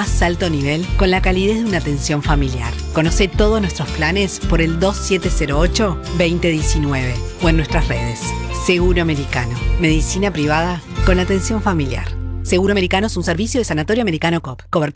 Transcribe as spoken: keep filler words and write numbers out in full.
más alto nivel con la calidez de una atención familiar. Conoce todos nuestros planes por el dos siete cero ocho, dos cero uno nueve o en nuestras redes. Seguro Americano. Medicina privada con atención familiar. Seguro Americano es un servicio de Sanatorio Americano C O P. Cobertura